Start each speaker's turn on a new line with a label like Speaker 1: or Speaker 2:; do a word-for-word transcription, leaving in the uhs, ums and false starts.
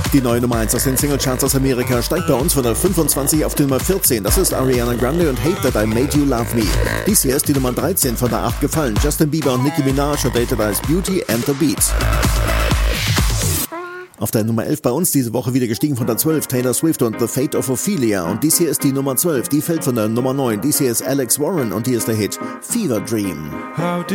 Speaker 1: Die neue Nummer eins aus den Singlecharts aus Amerika steigt bei uns von der fünfundzwanzig auf die Nummer vierzehn. Das ist Ariana Grande und Hate That I Made You Love Me. Dies hier ist die Nummer dreizehn von der acht gefallen. Justin Bieber und Nicki Minaj und Dated as Beauty and the Beats. Auf der Nummer elf bei uns diese Woche wieder gestiegen von der zwölf, Taylor Swift und The Fate of Ophelia. Und dies hier ist die Nummer zwölf, die fällt von der Nummer neun. Dies hier ist Alex Warren und hier ist der Hit Fever Dream.